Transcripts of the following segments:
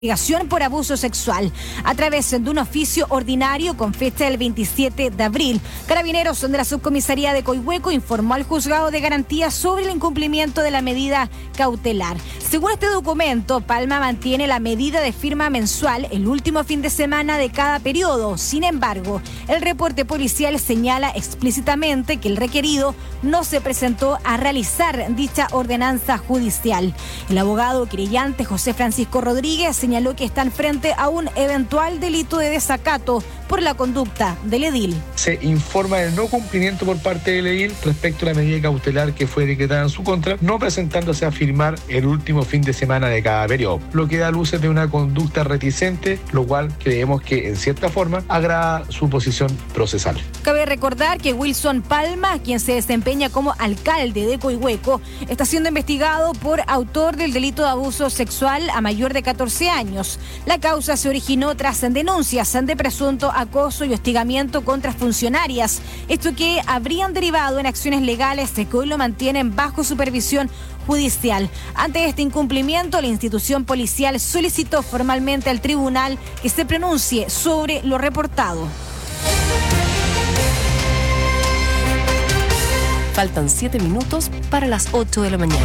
Investigación por abuso sexual a través de un oficio ordinario con fecha del 27 de abril. Carabineros de la Subcomisaría de Coihueco informó al Juzgado de Garantía sobre el incumplimiento de la medida cautelar. Según este documento, Palma mantiene la medida de firma mensual el último fin de semana de cada periodo. Sin embargo, el reporte policial señala explícitamente que el requerido no se presentó a realizar dicha ordenanza judicial. El abogado querellante José Francisco Rodríguez señaló que están frente a un eventual delito de desacato por la conducta del edil. Se informa del no cumplimiento por parte del edil respecto a la medida cautelar que fue decretada en su contra, no presentándose a firmar el último fin de semana de cada periodo, lo que da luces de una conducta reticente, lo cual creemos que en cierta forma agrava su posición procesal. Cabe recordar que Wilson Palma, quien se desempeña como alcalde de Coihueco, está siendo investigado por autor del delito de abuso sexual a mayor de 14 años. La causa se originó tras denuncias de presunto acoso y hostigamiento contra funcionarias, esto que habrían derivado en acciones legales que hoy lo mantienen bajo supervisión judicial. Ante este incumplimiento, la institución policial solicitó formalmente al tribunal que se pronuncie sobre lo reportado. Faltan 7 minutos para las 8 de la mañana.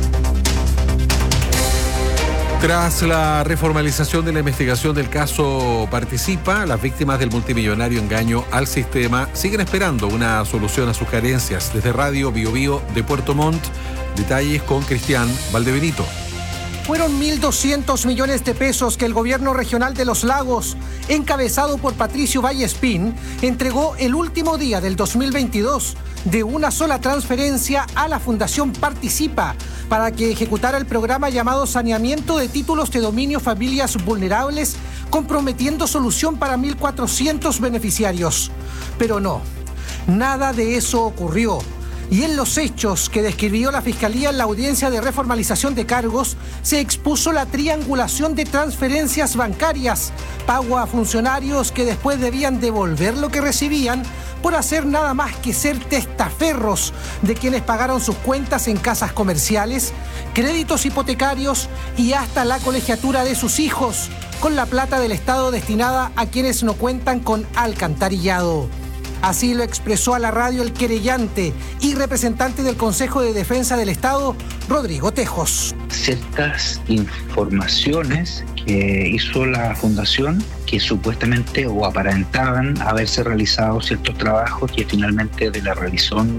Tras la reformalización de la investigación del caso Participa, las víctimas del multimillonario engaño al sistema siguen esperando una solución a sus carencias. Desde Radio Bio Bio de Puerto Montt, detalles con Cristian Valdebenito. Fueron 1.200 millones de pesos que el gobierno regional de Los Lagos, encabezado por Patricio Vallespín, entregó el último día del 2022 de una sola transferencia a la Fundación Participa para que ejecutara el programa llamado Saneamiento de Títulos de Dominio Familias Vulnerables, comprometiendo solución para 1.400 beneficiarios. Pero no, nada de eso ocurrió. Y en los hechos que describió la Fiscalía en la audiencia de reformalización de cargos, se expuso la triangulación de transferencias bancarias, pago a funcionarios que después debían devolver lo que recibían por hacer nada más que ser testaferros de quienes pagaron sus cuentas en casas comerciales, créditos hipotecarios y hasta la colegiatura de sus hijos, con la plata del Estado destinada a quienes no cuentan con alcantarillado. Así lo expresó a la radio el querellante y representante del Consejo de Defensa del Estado, Rodrigo Tejos. Ciertas informaciones que hizo la Fundación que supuestamente o aparentaban haberse realizado ciertos trabajos que finalmente de la revisión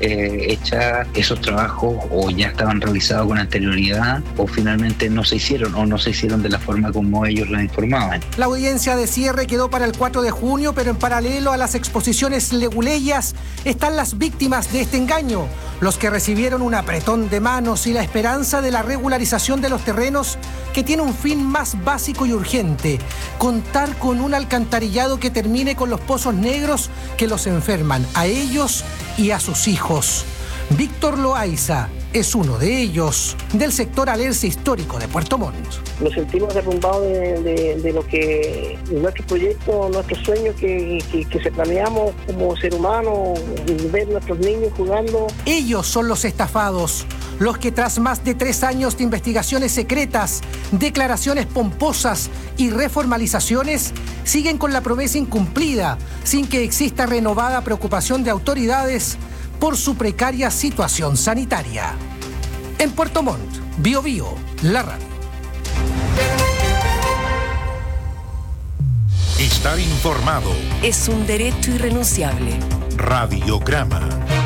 hecha, esos trabajos o ya estaban realizados con anterioridad o finalmente no se hicieron de la forma como ellos la informaban. La audiencia de cierre quedó para el 4 de junio, pero en paralelo a las exposiciones leguleyas están las víctimas de este engaño, los que recibieron un apretón de manos y la esperanza de la regularización de los terrenos que tiene un fin más básico y urgente: contar con un alcantarillado que termine con los pozos negros que los enferman a ellos y a sus hijos. Víctor Loaiza es uno de ellos, del sector Alerce histórico de Puerto Montt. Nos sentimos derrumbados de lo que nuestro proyecto, nuestros sueños que se planeamos como ser humano, ver nuestros niños jugando. Ellos son los estafados, los que tras más de 3 años de investigaciones secretas, declaraciones pomposas y reformalizaciones, siguen con la promesa incumplida, sin que exista renovada preocupación de autoridades por su precaria situación sanitaria. En Puerto Montt, Bio Bio, la radio. Estar informado es un derecho irrenunciable. Radiograma.